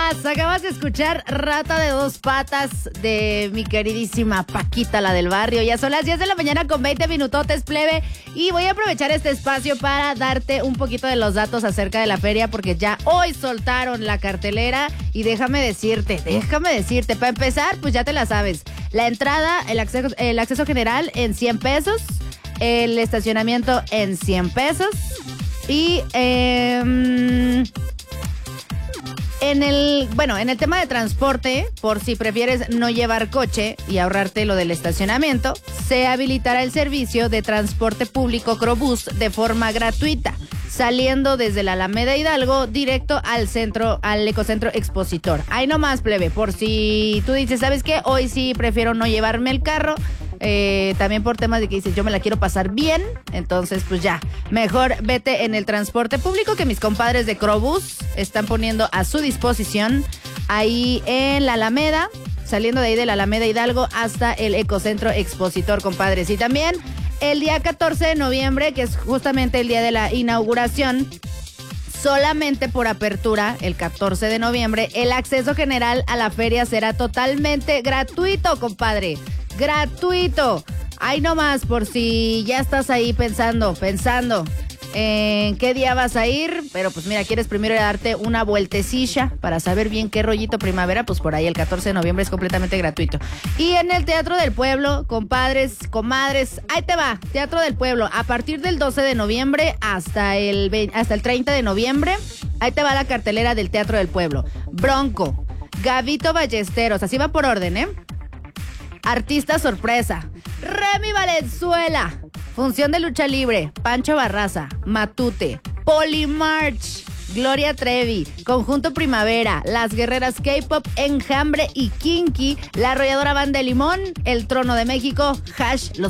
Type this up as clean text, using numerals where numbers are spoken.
Acabas de escuchar Rata de Dos Patas de mi queridísima Paquita, la del barrio. Ya son las 10 de la mañana con 20 minutotes, plebe. Y voy a aprovechar este espacio para darte un poquito de los datos acerca de la feria, porque ya hoy soltaron la cartelera. Y déjame decirte, para empezar, pues ya te la sabes. La entrada, el acceso general en 100 pesos. El estacionamiento en 100 pesos. Y en el tema de transporte, por si prefieres no llevar coche y ahorrarte lo del estacionamiento, se habilitará el servicio de transporte público Crobús de forma gratuita, saliendo desde la Alameda Hidalgo directo al Ecocentro Expositor. Ahí nomás, plebe, por si tú dices, ¿sabes qué? Hoy sí prefiero no llevarme el carro. También por temas de que dices, yo me la quiero pasar bien, entonces pues ya, mejor vete en el transporte público que mis compadres de Crobús están poniendo a su disposición ahí en la Alameda, saliendo de ahí de la Alameda Hidalgo hasta el Ecocentro Expositor, compadres. Y también el día 14 de noviembre, que es justamente el día de la inauguración, solamente por apertura, el 14 de noviembre, el acceso general a la feria será totalmente gratuito, compadre. Gratuito. Ahí nomás, por si ya estás ahí pensando en qué día vas a ir, pero pues mira, quieres primero darte una vueltecilla para saber bien qué rollito primavera, pues por ahí el 14 de noviembre es completamente gratuito. Y en el Teatro del Pueblo, compadres, comadres, ahí te va, Teatro del Pueblo, a partir del 12 de noviembre hasta el 30 de noviembre, ahí te va la cartelera del Teatro del Pueblo. Bronco, Gabito Ballesteros, así va por orden, Artista sorpresa, Remy Valenzuela. Función de lucha libre, Pancho Barraza, Matute, Polymarch, Gloria Trevi, Conjunto Primavera, Las Guerreras K-Pop, Enjambre y Kinky, La Arrolladora Banda de Limón, El Trono de México, Hash, Los